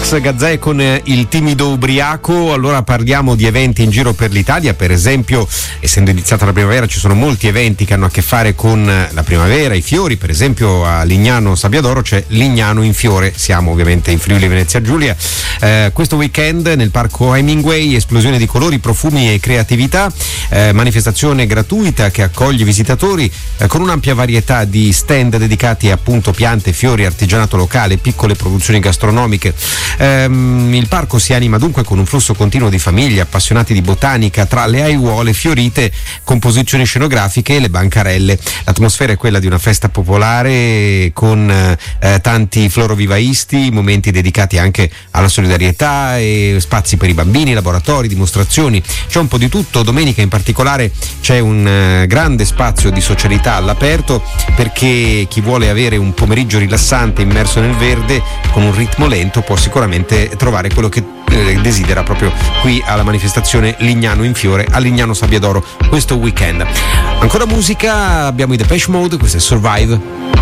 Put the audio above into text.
Max Gazzè con Il timido ubriaco. Allora parliamo di eventi in giro per l'Italia, per esempio, essendo iniziata la primavera ci sono molti eventi che hanno a che fare con la primavera, i fiori. Per esempio a Lignano Sabbiadoro c'è Lignano in fiore, siamo ovviamente in Friuli Venezia Giulia. Questo weekend nel parco Hemingway, esplosione di colori, profumi e creatività, manifestazione gratuita che accoglie visitatori con un'ampia varietà di stand dedicati appunto piante, fiori, artigianato locale, piccole produzioni gastronomiche. Il parco si anima dunque con un flusso continuo di famiglie appassionati di botanica, tra le aiuole fiorite, composizioni scenografiche e le bancarelle. L'atmosfera è quella di una festa popolare con tanti florovivaisti, momenti dedicati anche alla solidarietà e spazi per i bambini, laboratori, dimostrazioni. C'è un po' di tutto. Domenica in particolare c'è un grande spazio di socialità all'aperto, perché chi vuole avere un pomeriggio rilassante immerso nel verde con un ritmo lento può sicuramente trovare quello che desidera proprio qui alla manifestazione Lignano in fiore a Lignano Sabbiadoro questo weekend. Ancora musica, abbiamo i Depeche Mode, questo è Survive.